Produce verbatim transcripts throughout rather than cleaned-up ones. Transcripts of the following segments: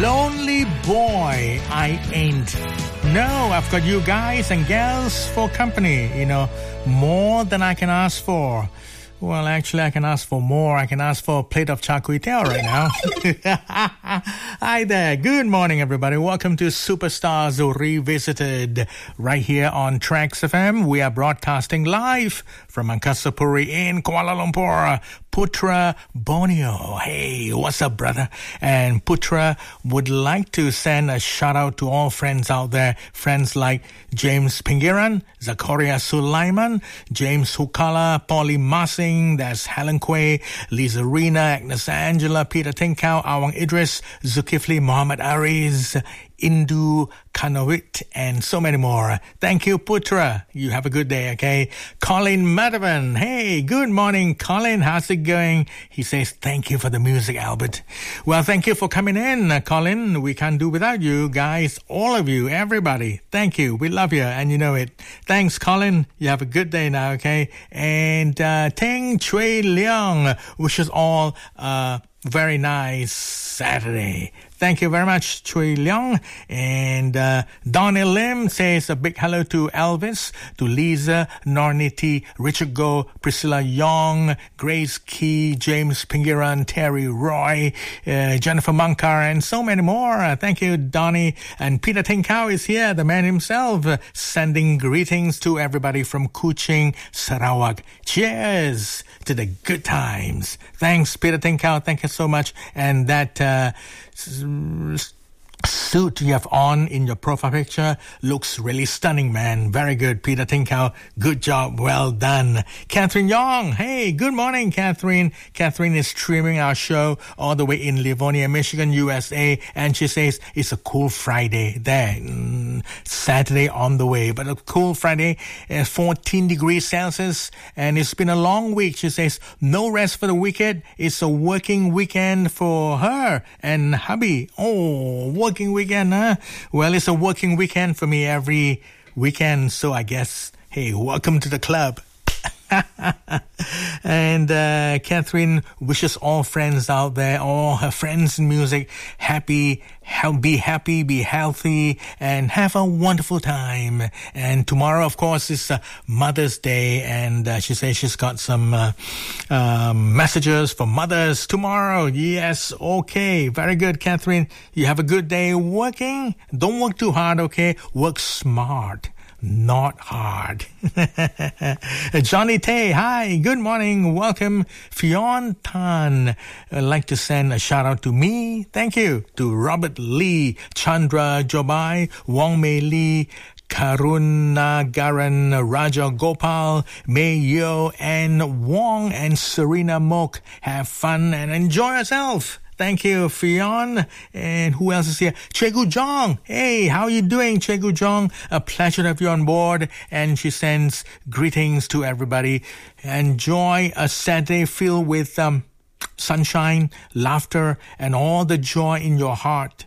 Lonely boy, I ain't. No, I've got you guys and gals for company, you know, more than I can ask for. Well, actually, I can ask for more. I can ask for a plate of char kway teow right now. Hi there. Good morning, everybody. Welcome to Superstars Revisited right here on Trax F M. We are broadcasting live from Angkasa Puri in Kuala Lumpur. Putra Borneo. Hey, what's up, brother? And Putra would like to send a shout out to all friends out there. Friends like James Pingiran, Zakaria Sulaiman, James Hukala, Polly Massing, that's Helen Quay, Lisa Rina, Agnes Angela, Peter Tinkau, Awang Idris, Zulkifli Muhammad Ariz, Indu Kanowit, and so many more. Thank you, Putra. You have a good day, okay? Colin Madhavan. Hey, good morning, Colin. How's it going? He says, thank you for the music, Albert. Well, thank you for coming in, uh, Colin. We can't do without you, guys. All of you, everybody. Thank you. We love you, and you know it. Thanks, Colin. You have a good day now, okay? And uh, Teng Chui Leong wishes all uh very nice Saturday. Thank you very much, Chui Leong. And uh, Donnie Lim says a big hello to Elvis, to Lisa, Norniti, Richard Go, Priscilla Young, Grace Key, James Pingiran, Terry Roy, uh, Jennifer Munkar, and so many more. Uh, thank you, Donnie. And Peter Tinkau is here, the man himself, uh, sending greetings to everybody from Kuching, Sarawak. Cheers to the good times. Thanks, Peter Tinkau. Thank you so much. And that uh, suit you have on in your profile picture looks really stunning, man. Very good, Peter Tinkau. Good job. Well done. Catherine Young. Hey, good morning, Catherine. Catherine is streaming our show all the way in Livonia, Michigan, U S A. And she says it's a cool Friday there. Mm, Saturday on the way. But a cool Friday, uh, fourteen degrees Celsius. And it's been a long week. She says no rest for the wicked. It's a working weekend for her and hubby. Oh, working weekend, huh? Well, it's a working weekend for me every weekend, so I guess, hey, welcome to the club. And uh, Catherine wishes all friends out there, all her friends in music, happy, he- be happy, be healthy, and have a wonderful time. And tomorrow, of course, is uh, Mother's Day, and uh, she says she's got some uh, um, messages for mothers tomorrow. Yes, okay, very good, Catherine. You have a good day working. Don't work too hard, okay? Work smart. Not hard. Johnny Tay, hi, good morning, welcome. Fionn Tan, I'd like to send a shout out to me. Thank you to Robert Lee, Chandra Jobai, Wong Mei Lee, Karunagaran, Raja Gopal, Mei Yo, and Wong and Serena Mok. Have fun and enjoy yourself. Thank you, Fionn. And who else is here? Chegu Jong. Hey, how are you doing, Chegu Jong? A pleasure to have you on board. And she sends greetings to everybody. Enjoy a Saturday filled with um, sunshine, laughter, and all the joy in your heart.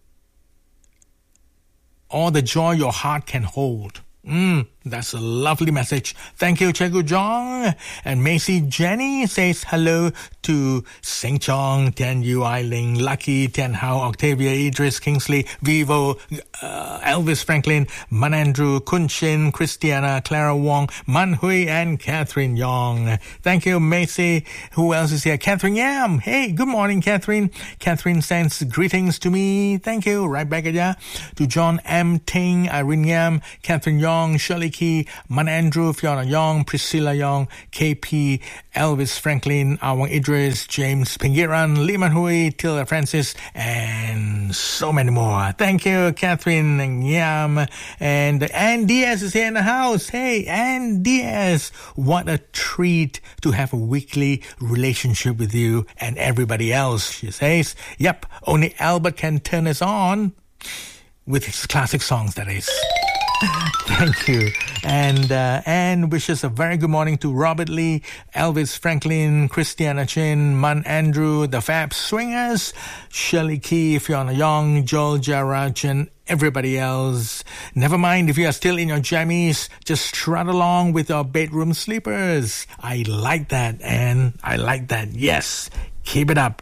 All the joy your heart can hold. Mm, that's a lovely message. Thank you, Chegu Jong. And Macy Jenny says hello to Seng Chong, Tian Yu Eiling, Lucky, Tian Hao, Octavia, Idris, Kingsley, Vivo, uh, Elvis Franklin, Man Andrew, Kun Shin, Christiana, Clara Wong, Man Hui, and Catherine Yong. Thank you, Macy. Who else is here? Catherine Yam. Hey, good morning, Catherine. Catherine sends greetings to me. Thank you. Right back at ya. To John M. Ting, Irene Yam, Catherine Yong, Shirley Key, Man Andrew, Fiona Yong, Priscilla Yong, K P, Elvis Franklin, Awang Idris, James Pingiran, Lee Man Hui, Tilda Francis, and so many more. Thank you, Catherine Yam. And Ann Diaz is here in the house. Hey, Ann Diaz. What a treat to have a weekly relationship with you and everybody else, she says. Yep, only Albert can turn us on with his classic songs, that is. Thank you. And uh, Anne wishes a very good morning to Robert Lee, Elvis Franklin, Christiana Chin, Man Andrew, the Fab Swingers, Shirley Key, Fiona Young, Joel Jarraj, and everybody else. Never mind if you are still in your jammies, just strut along with your bedroom sleepers. I like that, Anne. I like that. Yes. Keep it up. Keep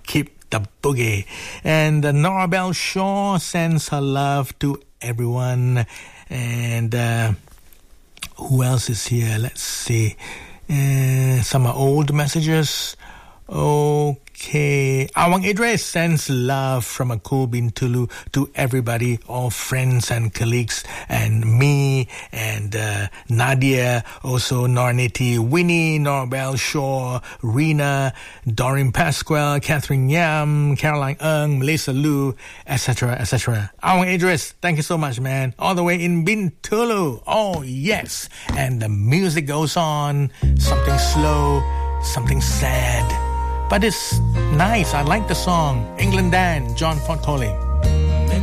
the boogie. And uh, Norabelle Shaw sends her love to everyone. And uh, who else is here? Let's see. Uh, some are old messages. Okay. Awang Idris sends love from Aku Bintulu to everybody, all friends and colleagues, and me, and uh, Nadia, also Norniti, Winnie, Norabelle Shaw, Rena, Doreen Pasquale, Catherine Yam, Caroline Ng, Melissa Liu, et cetera, et cetera. Awang Idris, thank you so much, man. All the way in Bintulu. Oh, yes. And the music goes on. Something slow, something sad. But it's nice. I like the song. England Dan, John Ford Coley.